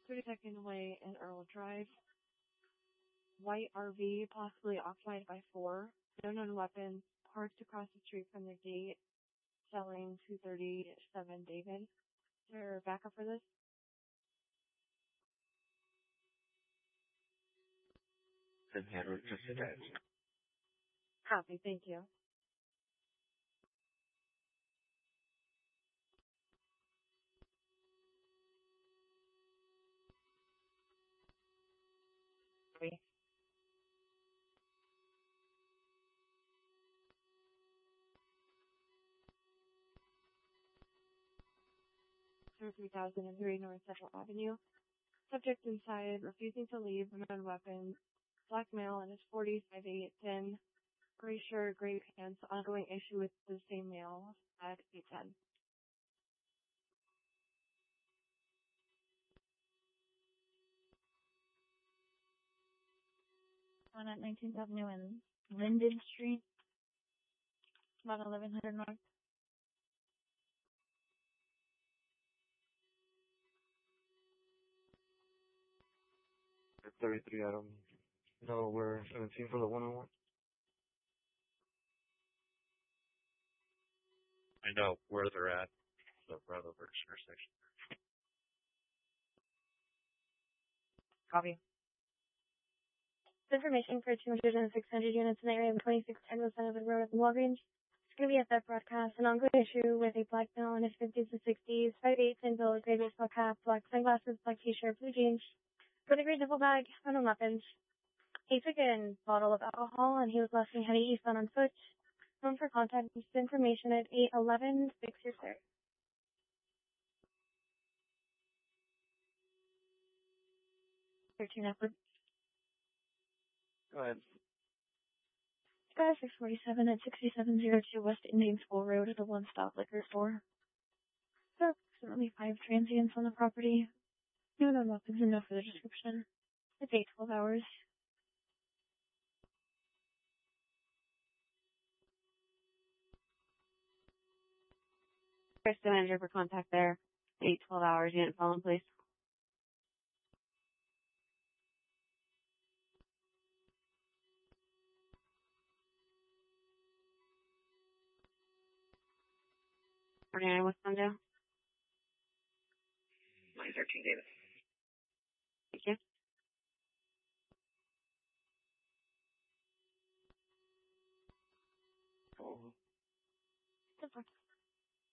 32nd Way and Earl Drive. White RV, possibly occupied by 4. No known weapons, parked across the street from the gate, selling 237 David. Is there backup for this? Then handle just a bit. Copy, thank you. Copy. 3003 North Central Avenue. Subject inside, refusing to leave, unknown weapon, black male in his 40s, 5'8", thin, gray shirt, gray pants, ongoing issue with the same male at 810. One at 19th Avenue and Linden Street, about 1100 North. 33, I don't know where 17 for the 101. I know where they're at, the Brattleboro intersection. Copy. Information for 200 and 600 units in the area of 2610 West Sullivan Road at the Walgreens. It's going to be a theft broadcast, an ongoing issue with a black male in his 50s and 60s, 5'8", thin build, gray baseball cap, black sunglasses, black t-shirt, blue jeans, with a gray duffel bag, unknown weapons. He took a bottle of alcohol and he was last seen heading eastbound on foot. Phone for contact information at 811-6 your sir. 13 upward. Go ahead. Sky 647 at 6702 West Indian School Road at a one-stop liquor store. There are approximately 5 transients on the property. No known weapons and no further description. It's 12 hours. Press the manager for contact there. 12 hours, unit phone, please. Morning, what's on down? 913 David. Thank you. Oh. Good luck.